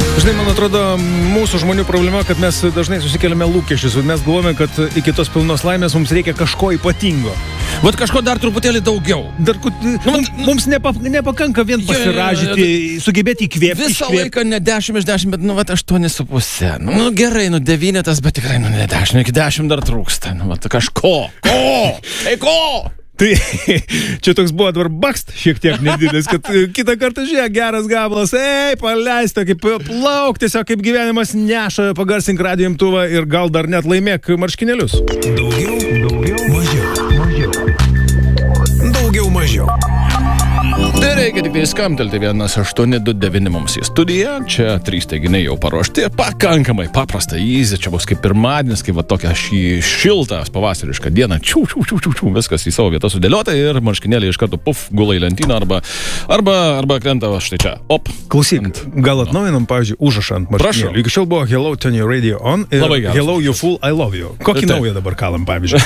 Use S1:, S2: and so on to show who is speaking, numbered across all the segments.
S1: Žinai, man atrodo, mūsų žmonių problema, kad mes dažnai susikeliame lūkesčius, mes galvojame, kad iki tos pilnos laimės mums reikia kažko ypatingo.
S2: Vat kažko dar truputėlį daugiau.
S1: Mums nepakanka vien pasiražyti, sugebėti įkvėpti.
S2: Visą laiką ne 10 iš 10, bet 8,5. Gerai, 9, bet tikrai ne 10, iki 10 dar trūksta. Kažko. Ko?
S1: Tai čia toks buvo dabar bakst šiek tiek nedidelis, kad kitą kartą žiūrėk, geras gabalas, paleista, kaip plauk, tiesiog kaip gyvenimas neša, pagarsink radijo imtuvą ir gal dar net laimėk marškinėlius. Daugiau, mažiau.
S2: Tai reikia tik tai skamtelti 1829 mums į studiją. Čia 3 teiginiai jau paruošti. Pakankamai paprasta, easy. Čia bus kaip pirmadienis, kaip va tokia šiltą pavasarišką dieną. Viskas į savo vietą sudėliota ir marškinėliai iš karto gula į lentyną arba krenta štai čia.
S1: Klausyk, gal atnaujinam, pavyzdžiui, užrašą ant marškinėlių. Iki šiol buvo Hello, turn your radio on ir Hello, you fool, I love you. Kokį naują dabar kalam, pavyzdžiui?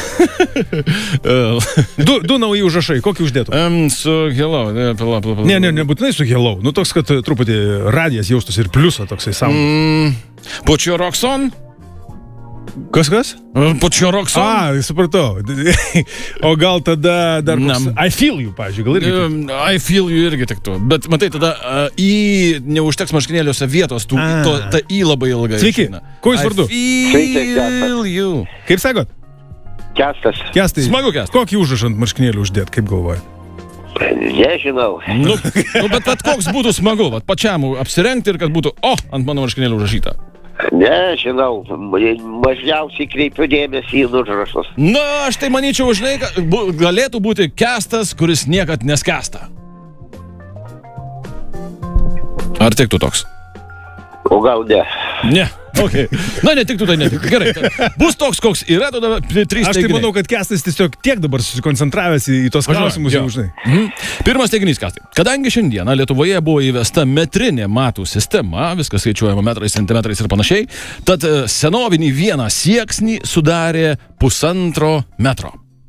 S1: Du nauji užrašai, kokį uždėtum?
S2: Su Hello.
S1: Ne, nebūtinai su Hello. Toks, kad truputį radijas jaustus ir pliusą toksai sound.
S2: Put your rocks on?
S1: Kas?
S2: Put your rocks on?
S1: Supratau. O gal tada dar I feel you, pavyzdžiui, gal irgi?
S2: I feel you irgi tiktų. Bet matai, tada neužteks marškinėliuose vietos, ta į labai ilgai.
S1: Sveiki, ko jūs vardu?
S2: I feel you.
S1: Kaip sakot?
S3: Kestas.
S1: Kestai.
S2: Smagu, Kestas.
S1: Kokį užrašą ant marškinėlių uždėt, kaip galvoji?
S3: Nežinau.
S2: Bet koks būtų smagu, pačiam apsirengti ir kad būtų, ant mano marškinėlių užrašyta.
S3: Nežinau, mažiausiai kreipiu dėmesį į užrašus.
S2: Aš tai manyčiau, žinai, galėtų būti Kestas, kuris niekad neskęsta. Ar tiktų toks?
S3: O gal ne?
S2: Ne. Okay. Netiktų, tai netiktų. Gerai. Bus toks, koks yra, tada 3 teiginiai.
S1: Aš tai manau, kad Kestas tiesiog tiek dabar susikoncentravęs į tos klausimus jau žinai.
S2: Pirmas teiginys, Kestai. Kadangi šiandieną Lietuvoje buvo įvesta metrinė matų sistema, viskas skaičiuojama metrais, centimetrais ir panašiai, tad senovinį vieną sieksnį sudarė 1,5 metro.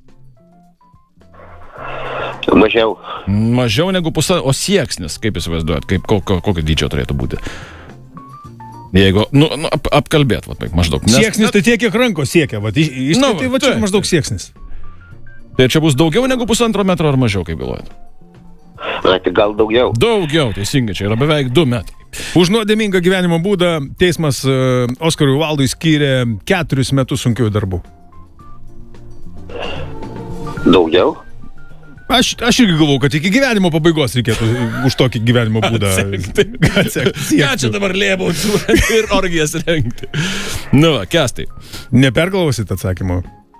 S3: Mažiau.
S2: Mažiau negu 1,5, o sieksnis, kaip įsivaizduojat, kokio dydžio turėtų būti? Jeigu, apkalbėt, maždaug.
S1: Sieksnis tai tiek, kiek rankos siekia, tai čia maždaug sieksnis.
S2: Tai čia bus daugiau negu 1,5 metro ar mažiau, kaip galvojat?
S3: Tai gal daugiau.
S2: Daugiau, teisingai, čia yra beveik 2 metrai.
S1: Už nuodėmingą gyvenimo būdą teismas Oskarui Valdui skyrė 4 metus sunkiųjų darbų.
S3: Daugiau?
S1: Aš irgi galvau, kad iki gyvenimo pabaigos reikėtų už tokį gyvenimo būdą atsekti.
S2: Ką čia dabar lėbauti ir orgijas rengti? Kestai.
S1: Nepergalvosit atsakymą?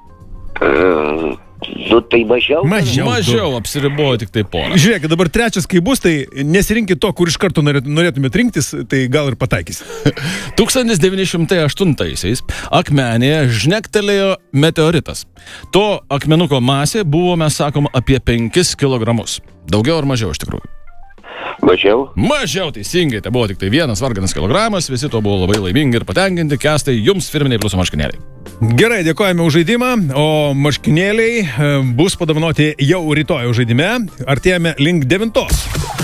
S3: Tai mažiau?
S2: Mažiau apsiribojo tik tai porą.
S1: Žiūrėkit, dabar trečias, kai bus, tai nesirinkit to, kur iš karto norėtumėt rinktis, tai gal ir pataikys.
S2: 1908-aisiais Akmenėje žnektelėjo meteoritas. To akmenuko masė buvo, mes sakom, apie 5 kilogramus. Daugiau ar mažiau iš tikrųjų?
S3: Mažiau?
S2: Mažiau, teisingai. Tai buvo tik tai 1 varganas kilogramas, visi to buvo labai laimingi ir patenkinti. Kestai, jums firminiai pliusų marškinėliai.
S1: Gerai, dėkojame už žaidimą, o marškinėliai bus padovanoti jau rytoj žaidime. Artėjame link 9.